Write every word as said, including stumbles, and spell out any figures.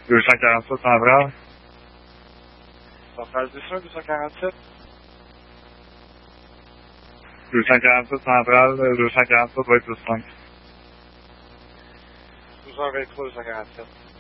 deux cent quarante-sept Centrale. Centrale deux cents, deux cent quarante-sept. deux cent quarante-sept Centrale, deux cent quarante-sept, vingt plus cinq. douze heures vingt-trois, deux cent quarante-sept.